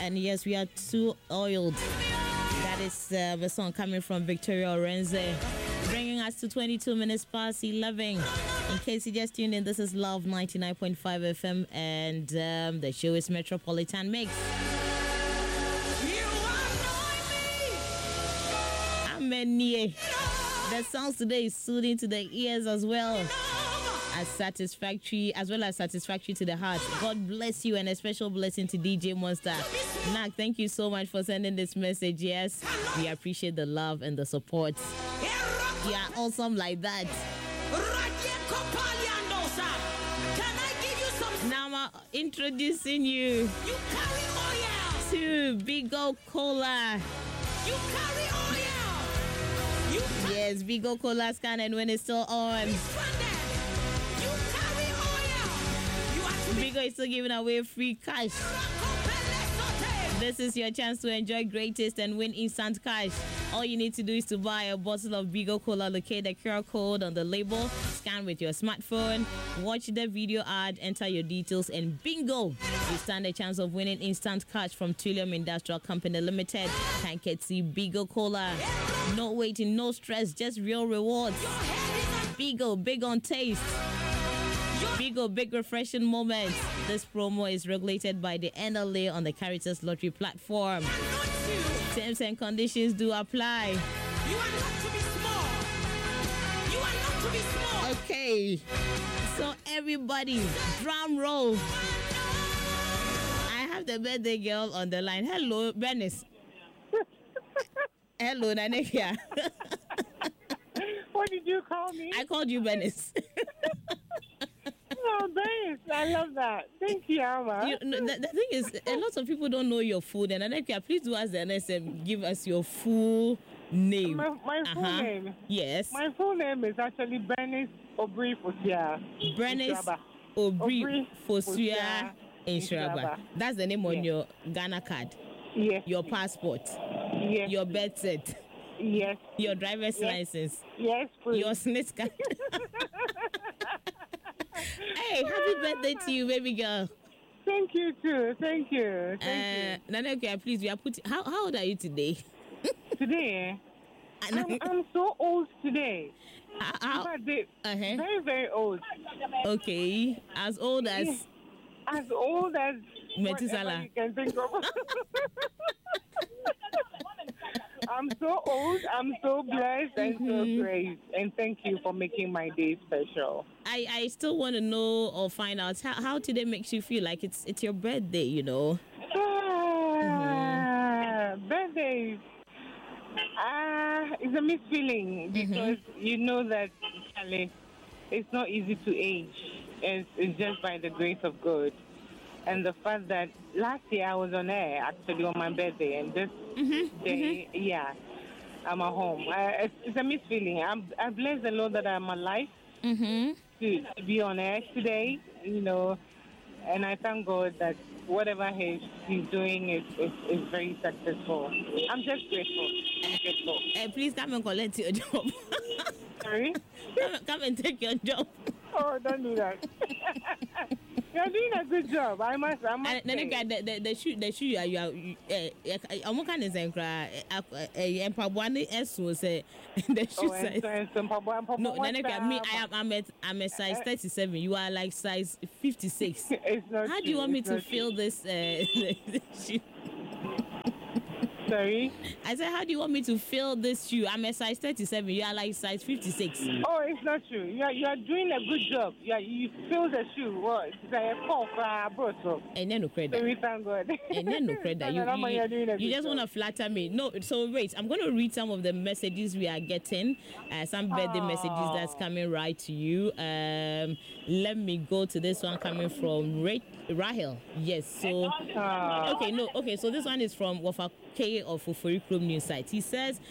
And yes, we are too oiled. That is the song coming from Victoria Orenze, bringing us to 22 minutes past 11. In case you just tuned in, this is Love 99.5 FM, and the show is Metropolitan Mix. Amen. The songs today is soothing to the ears as well as satisfactory to the heart. God bless you, and a special blessing to DJ Monster. Nak, thank you so much for sending this message. Yes, we appreciate the love and the support. You are awesome like that. Now I'm introducing you to Bigo Cola. You carry oil. Yes, Bigo Cola scan and when it's still on. Bigo is still giving away free cash. This is your chance to enjoy great taste and win instant cash. All you need to do is to buy a bottle of Bigo Cola, locate the QR code on the label, scan with your smartphone, watch the video ad, enter your details, and bingo! You stand a chance of winning instant cash from Trillium Industrial Company Limited. Kanketsi Bigo Cola. No waiting, no stress, just real rewards. Bigo, big on taste. Bigo, big refreshing moments. This promo is regulated by the NLA on the Caritas Lottery platform. Terms and conditions do apply. You are not to be small. You are not to be small. Okay. So everybody, drum roll. I have the birthday girl on the line. Hello, Bernice. Hello, Nanekia. What did you call me? I called you Bernice. Oh, thanks. I love that. Thank you, Alma. The thing is, a lot of people don't know your full name. Nanekia, please do ask the NSM, give us your full name. My full name? Yes. My full name is actually Bernice Obri Fosia. Bernice Obri Fosia Insuraba. That's the name on your Ghana card. Yes. Your passport. Yes. Your birth cert. Yes. Your driver's license. Yes, please. Your SNIT card. Hey, happy birthday to you, baby girl. Thank you too. Thank you. Thank you. Nanekia, please, we are putting. How old are you today? Today, I'm so old today. Very, very old. Okay, as old as. As old as Methuselah. You can think of. I'm so old, I'm so blessed and so great. And thank you for making my day special. I still want to know or find out how today makes you feel. Like it's your birthday, you know. Birthdays. It's a mixed feeling because you know that it's not easy to age. It's just by the grace of God. And the fact that last year I was on air actually on my birthday, and this day, I'm at home. It's a mixed feeling. I bless the Lord that I'm alive to be on air today, you know, and I thank God that whatever he's doing is very successful. I'm just grateful. Please come and collect your job. Sorry? Come and take your job. Oh, don't do that. You're doing a good job. I must say. The shoe you are I'm kind of saying the shoe size. No, I'm a size 37. You are like size 56. It's not How do you want me to fill this shoe? Sorry? I said, how do you want me to fill this shoe? I'm a size 37. You are like size 56. Oh, it's not true. You are doing a good job. You fill the shoe. Well, it's a cough, bro. And then no credit. So we thank God. And then no credit. You just want to flatter me. No, so wait. I'm going to read some of the messages we are getting. Some birthday messages that's coming right to you. Let me go to this one coming from Rahel. Yes. So, okay. So this one is from Wafa K of Fufuri Chrome News site. He says,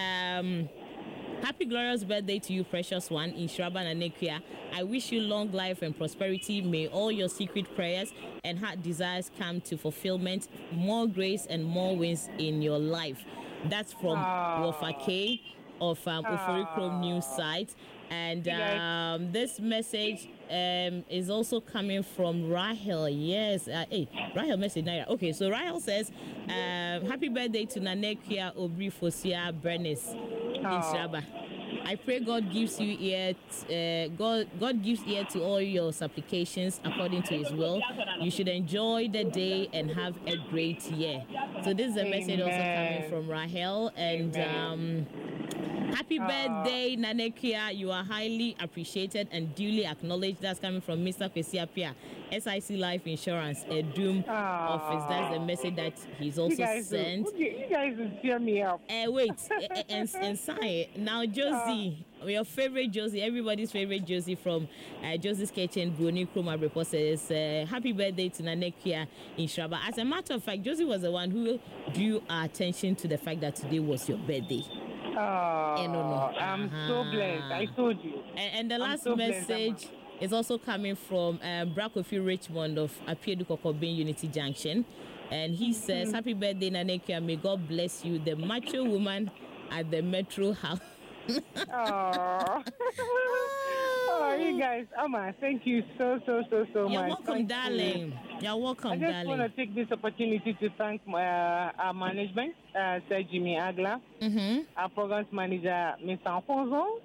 happy glorious birthday to you, precious one, in Shraban and Nekia. I wish you long life and prosperity. May all your secret prayers and heart desires come to fulfillment, more grace and more wins in your life. That's from Wafa K of Ufuri Chrome News site. And this message is also coming from Rahel. Yes. Hey, Rahel message. Okay, so Rahel says, happy birthday to Nanekia Obri Fosia Bernice in Shraba. I pray God gives you ear. God gives ear to all your supplications according to His will. You should enjoy the day and have a great year. So this is a message also coming from Rahel. And happy birthday, Nanekia. You are highly appreciated and duly acknowledged. That's coming from Mr. Kwesiapia, SIC Life Insurance, a Doom office. That's the message that he's also sent. You guys will cheer me up. Wait, and sign. Now, Josie, your favorite Josie, everybody's favorite Josie from Josie's Kitchen, Bruni Kroma report says, happy birthday to Nanekia in Shraba. As a matter of fact, Josie was the one who drew our attention to the fact that today was your birthday. I'm so blessed. I told you. And the last message is also coming from Brakofi Richmond of Apiedu Kokobin Unity Junction. And he says, happy birthday, Nanekia. May God bless you, the macho woman at the Metro House. You guys, Amma, thank you so much. You're welcome, darling. You're welcome, darling. I just want to take this opportunity to thank our management, Sir Jimmy Agla, our programs manager, Mr. Alfonso,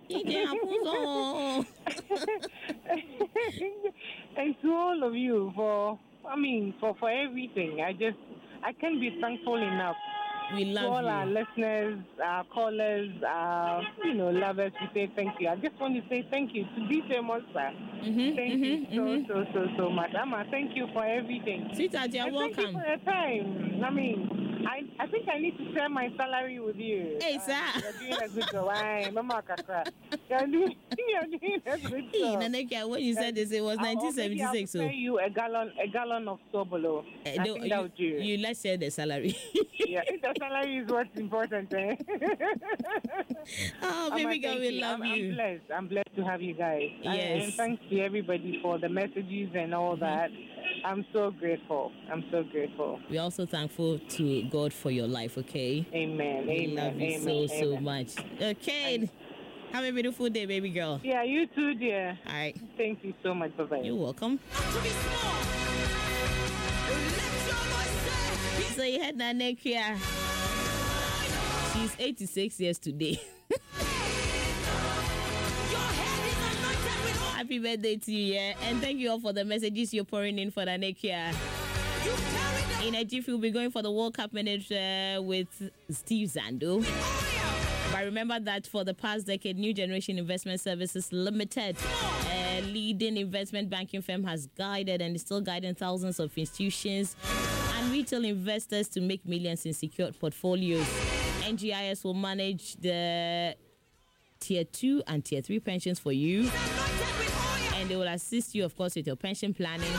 and to all of you for everything. I can't be thankful enough. We love to all you. Our listeners, our callers, lovers, we say thank you. I just want to say thank you to DJ Monster. Thank you so much. Amma, thank you for everything. Sweetheart, you're welcome. Thank you for your time. I think I need to share my salary with you. Hey, sir. You're doing a good job. Mama Kakra. You're doing a good job. Nanekia, when you said this, it was 1976. I'll pay you a gallon of Sobolo. I think that would do. You let's share the salary. Yeah, the salary is what's important. Oh, baby girl, we love you. I'm blessed to have you guys. Yes. And thanks to everybody for the messages and all that. I'm so grateful. We're also thankful to God for your life, okay? Amen. We love you so much. Okay. Have a beautiful day, baby girl. Yeah, you too, dear. All right. Thank you so much. Bye-bye. You're welcome. So you had Nanekia. She's 86 years today. Happy birthday to you, yeah? And thank you all for the messages you're pouring in for Nanekia. In a jiffy, we'll be going for the World Cup Minute with Steve Zando. But remember that for the past decade, New Generation Investment Services Limited, a leading investment banking firm, has guided and is still guiding thousands of institutions and retail investors to make millions in secured portfolios. NGIS will manage the Tier 2 and Tier 3 pensions for you. And they will assist you, of course, with your pension planning.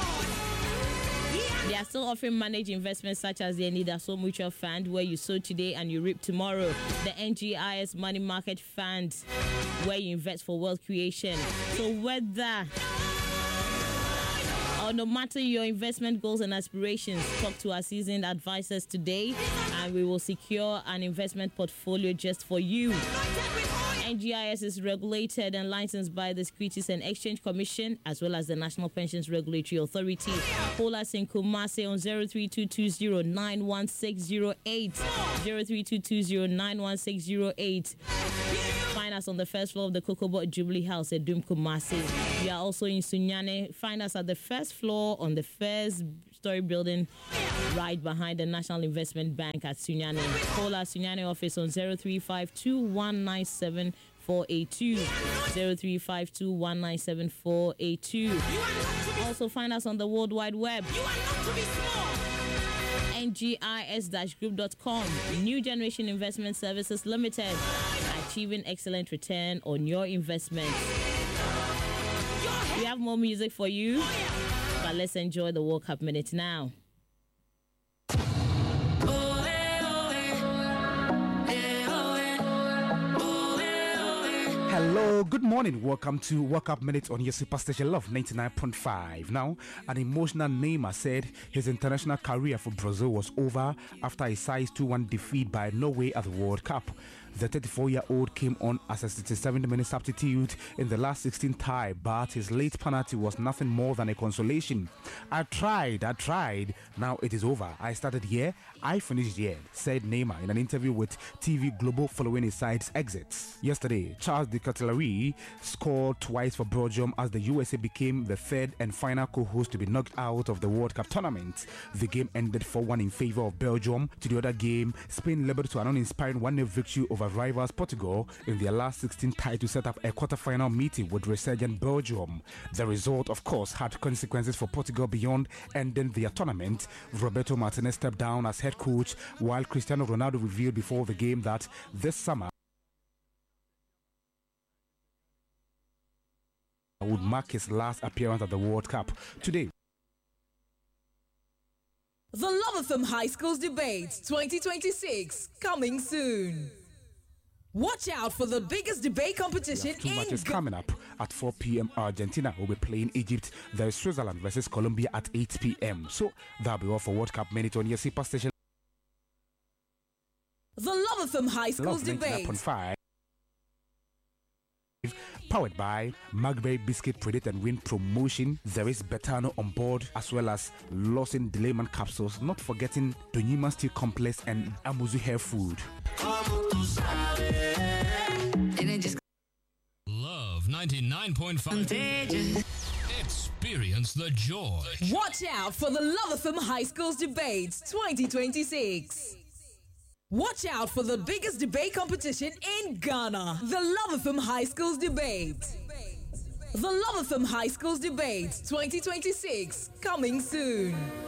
They are still offering managed investments such as the Nidaso Mutual Fund, where you sow today and you reap tomorrow. The NGIS Money Market Fund, where you invest for wealth creation. So whether or no matter your investment goals and aspirations, talk to our seasoned advisors today and we will secure an investment portfolio just for you. NGIS is regulated and licensed by the Securities and Exchange Commission as well as the National Pensions Regulatory Authority. Call us in Kumasi on 03220-91608. 03220-91608. Find us on the first floor of the Kokobot Jubilee House at Doom Kumasi. We are also in Sunyane. Find us at the first floor on the first story building right behind the National Investment Bank at Sunyane. Call our Sunyane office on 0352197482. 0352197482. Also find us on the World Wide Web. ngis-group.com. New Generation Investment Services Limited. Achieving excellent return on your investment. We have more music for you, but let's enjoy the World Cup Minute now. Hello, good morning. Welcome to World Cup Minute on your Superstation Love 99.5. Now, an emotional Neymar said his international career for Brazil was over after a size 2-1 defeat by Norway at the World Cup. The 34-year-old came on as a 67th-minute substitute in the last 16 tie, but his late penalty was nothing more than a consolation. I tried. Now it is over. I started here, I finished here, said Neymar in an interview with TV Global following his side's exits. Yesterday, Charles de Ketelaere scored twice for Belgium as the USA became the third and final co-host to be knocked out of the World Cup tournament. The game ended 4-1 in favor of Belgium. To the other game, Spain leveled to an uninspiring 1-0 victory over rivals Portugal in their last 16 tie to set up a quarter-final meeting with resurgent Belgium. The result, of course, had consequences for Portugal beyond ending their tournament. Roberto Martinez stepped down as head coach, while Cristiano Ronaldo revealed before the game that this summer would mark his last appearance at the World Cup. Today, the Love FM High Schools Debates 2026 coming soon. Watch out for the biggest debate competition two matches coming up at 4 p.m. Argentina will be playing Egypt. There is Switzerland versus Colombia at 8 p.m. So that'll be all for World Cup Minute on your Super Station. The Love FM High Schools Debates. Powered by Magberry Biscuit Predict and Win Promotion. There is Betano on board, as well as Lawson Delayman capsules, not forgetting Donyima Steel Complex and Amuzu Hair Food. Love 99.5. Experience the joy. Watch out for the Love FM High Schools Debates 2026. Watch out for the biggest debate competition in Ghana, the Love FM High Schools Debate. The Love FM High Schools Debate 2026 coming soon.